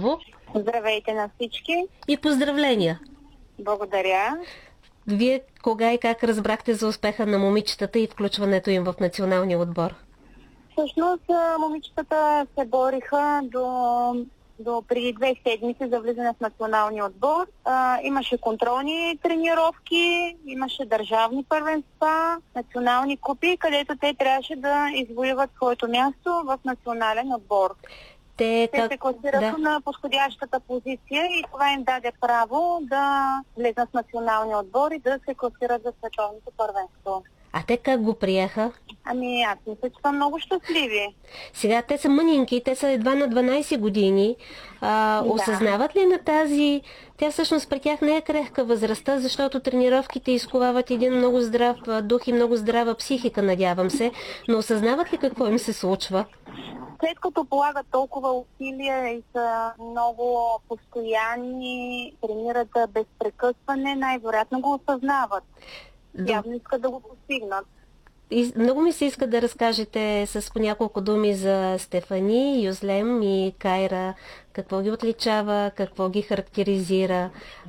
хубаво. Здравейте на всички. И поздравления! Благодаря. Вие кога и как разбрахте за успеха на момичетата и включването им в националния отбор? Всъщност момичетата се бориха до преди 2 седмици за влизане в националния отбор. Имаше контролни тренировки, имаше държавни първенства, национални купи, където те трябваше да извоюват своето място в национален отбор. Те се класираха на подходящата позиция и това им даде право да влезат в националния отбор и да се класират за световното първенство. А те как го приеха? Аз мисля, че са много щастливи. Сега те са мънинки, те са едва на 12 години. Осъзнават ли на тази... Тя всъщност при тях не е крехка възрастта, защото тренировките изковават един много здрав дух и много здрава психика, надявам се. Но осъзнават ли какво им се случва? След като полагат толкова усилия и са много постоянни, тренират без прекъсване, най-вероятно го осъзнават. Явно искат да го постигнат. И много ми се иска да разкажете с по няколко думи за Стефани, Юзлем и Кайра. Какво ги отличава, какво ги характеризира.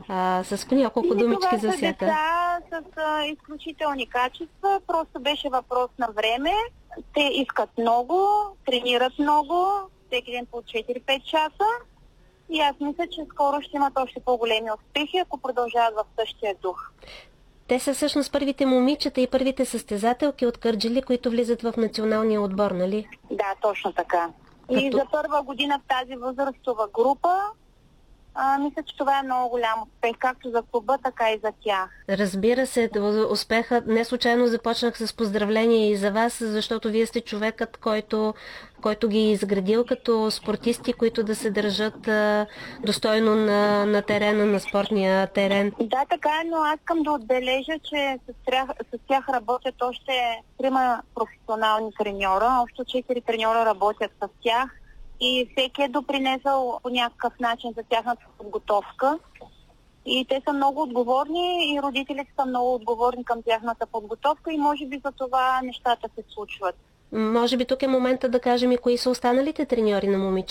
С по няколко думички за всяка. Това са деца с изключителни качества. Просто беше въпрос на време. Те искат много, тренират много, всеки ден по 4-5 часа. И аз мисля, че скоро ще имат още по-големи успехи, ако продължават в същия дух. Те са всъщност първите момичета и първите състезателки от Кърджали, които влизат в националния отбор, нали? Да, точно така. И за първа година в тази възрастова група, мисля, че това е много голям успех, както за клуба, така и за тях. Разбира се, успехът не случайно започнах с поздравления и за вас, защото вие сте човекът, който ги е изградил като спортисти, които да се държат достойно на терена, на спортния терен. Да, така е, но аз искам да отбележа, че с тях работят още 3 професионални треньора, общо 4 треньора работят с тях. И всеки е допринесъл по някакъв начин за тяхната подготовка. И те са много отговорни и родителите са много отговорни към тяхната подготовка и може би за това нещата се случват. Може би тук е момента да кажем и кои са останалите треньори на момичета.